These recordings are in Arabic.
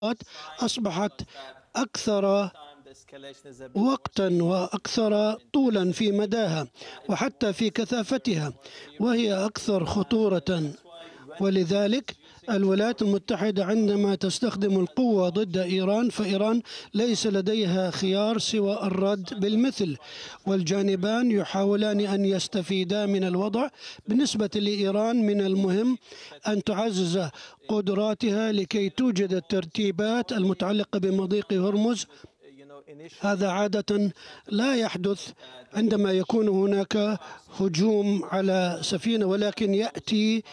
أصبحت أكثر وقتا وأكثر طولا في مداها وحتى في كثافتها، وهي أكثر خطورة. ولذلك الولايات المتحدة عندما تستخدم القوة ضد إيران، فإيران ليس لديها خيار سوى الرد بالمثل، والجانبان يحاولان أن يستفيدا من الوضع. بالنسبة لإيران من المهم أن تعزز قدراتها لكي توجد الترتيبات المتعلقة بمضيق هرمز. هذا عادة لا يحدث عندما يكون هناك هجوم على سفينة، ولكن يأتي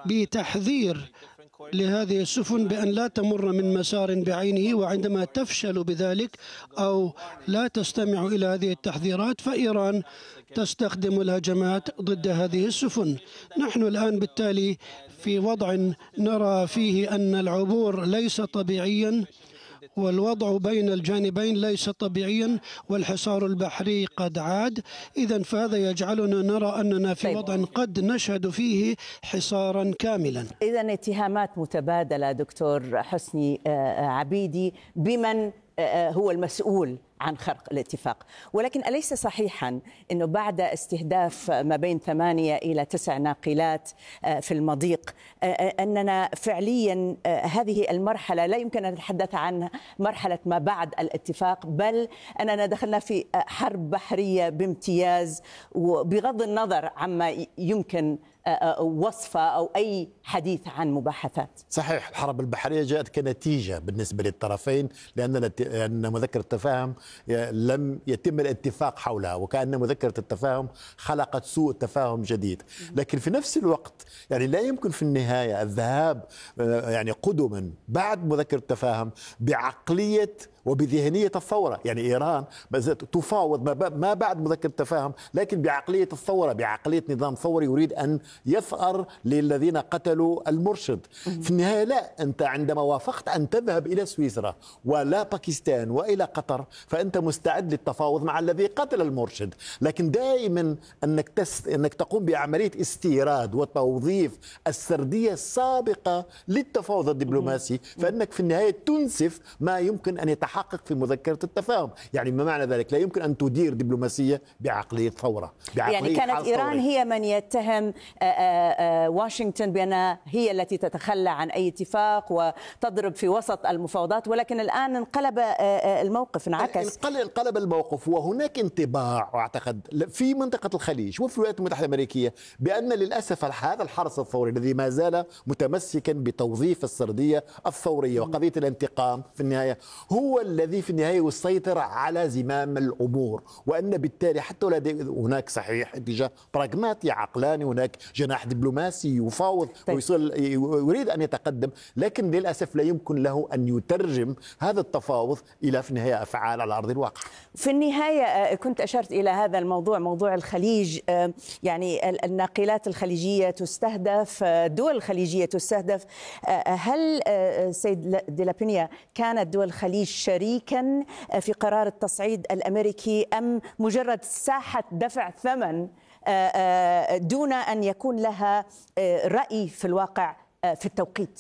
بتحذير لهذه السفن بأن لا تمر من مسار بعينه، وعندما تفشل بذلك أو لا تستمع إلى هذه التحذيرات فإيران تستخدم الهجمات ضد هذه السفن. نحن الآن بالتالي في وضع نرى فيه أن العبور ليس طبيعيا، والوضع بين الجانبين ليس طبيعيا، والحصار البحري قد عاد. إذن فهذا يجعلنا نرى أننا في وضع قد نشهد فيه حصارا كاملا. إذن اتهامات متبادلة دكتور حسني عبيدي بمن هو المسؤول عن خرق الاتفاق، ولكن أليس صحيحا أنه بعد استهداف ما بين 8 إلى 9 ناقلات في المضيق أننا فعليا هذه المرحلة لا يمكن أن نتحدث عن مرحلة ما بعد الاتفاق، بل أننا دخلنا في حرب بحرية بامتياز، وبغض النظر عما يمكن وصفه أو أي حديث عن مباحثات؟ صحيح، الحرب البحرية جاءت كنتيجة بالنسبة للطرفين، لأن مذكرة التفاهم لم يتم الاتفاق حولها، وكأن مذكرة التفاهم خلقت سوء تفاهم جديد. لكن في نفس الوقت يعني لا يمكن في النهاية الذهاب يعني قدما بعد مذكرة التفاهم بعقلية وبذهنية الثورة. يعني إيران تفاوض ما بعد مذكرة التفاهم، لكن بعقلية الثورة، بعقلية نظام ثوري يريد أن يثأر للذين قتلوا المرشد. في النهاية لا، أنت عندما وافقت أن تذهب إلى سويسرا ولا باكستان وإلى قطر فأنت مستعد للتفاوض مع الذي قتل المرشد. لكن دائما أنك تقوم بعملية استيراد وتوظيف السردية السابقة للتفاوض الدبلوماسي، فإنك في النهاية تنسف ما يمكن أن يتحقق في مذكرة التفاهم. يعني ما معنى ذلك؟ لا يمكن أن تدير دبلوماسية بعقلية ثورة، يعني كانت إيران هي من يتهم واشنطن بأنها هي التي تتخلى عن أي اتفاق وتضرب في وسط المفاوضات، ولكن الآن انقلب الموقف، انعكس. انقلب الموقف، وهناك انطباع أعتقد في منطقة الخليج وفي الولايات المتحدة الأمريكية بأن للأسف هذا الحرس الثوري الذي ما زال متمسكا بتوظيف السردية الثورية وقضية الانتقام في النهاية هو الذي في النهاية يسيطر على زمام الأمور، وأن بالتالي حتى هناك صحيح اتجاه براغماتي عقلاني، هناك جناح دبلوماسي يفاوض ويريد أن يتقدم، لكن للأسف لا يمكن له أن يترجم هذا التفاوض إلى في النهاية أفعال على أرض الواقع. في النهاية كنت أشرت إلى هذا الموضوع، موضوع الخليج، يعني الناقلات الخليجية تستهدف، دول الخليجية تستهدف. هل سيد ديلابينيا كانت دول الخليج شريكا في قرار التصعيد الأمريكي أم مجرد ساحة دفع ثمن دون أن يكون لها رأي في الواقع في التوقيت؟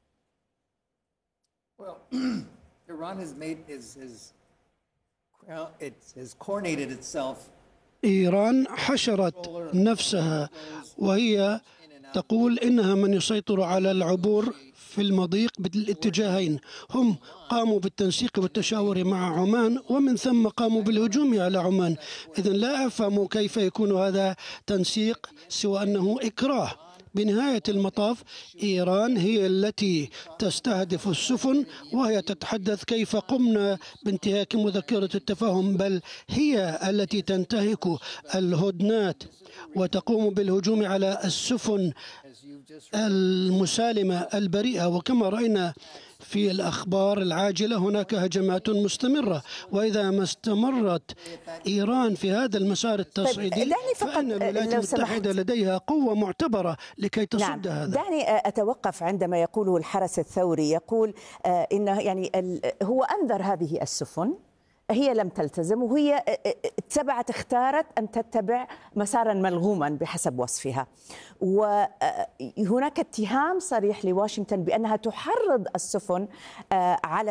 إيران حشرت نفسها وهي تقول إنها من يسيطر على العبور في المضيق بالاتجاهين. هم قاموا بالتنسيق والتشاور مع عمان، ومن ثم قاموا بالهجوم على عمان. إذن لا أفهم كيف يكون هذا تنسيق سوى أنه إكراه. بنهاية المطاف إيران هي التي تستهدف السفن، وهي تتحدث كيف قمنا بانتهاك مذكرة التفاهم، بل هي التي تنتهك الهدنات وتقوم بالهجوم على السفن المسالمة البريئة. وكما رأينا في الأخبار العاجلة هناك هجمات مستمرة، وإذا ما استمرت إيران في هذا المسار التصعيدي فإن الولايات المتحدة لديها قوة معتبرة لكي تصد هذا. دعني أتوقف عندما يقوله الحرس الثوري، يقول إنه يعني هو أنذر هذه السفن هي لم تلتزم، وهي اختارت أن تتبع مسارا ملغوما بحسب وصفها. وهناك اتهام صريح لواشنطن بأنها تحرض السفن على